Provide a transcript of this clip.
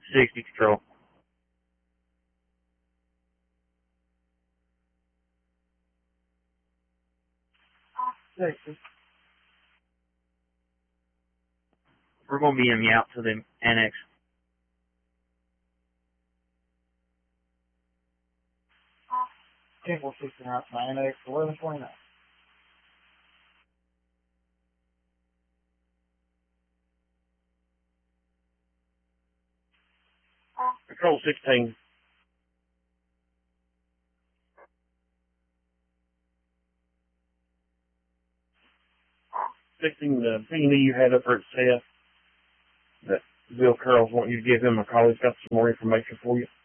60 control. We're going to be in the out to the annex. Temple 69, annex 1129. Control 16. 16, the P&E you had up at Seth, that Bill Curls want you to give him a call. He's got some more information for you.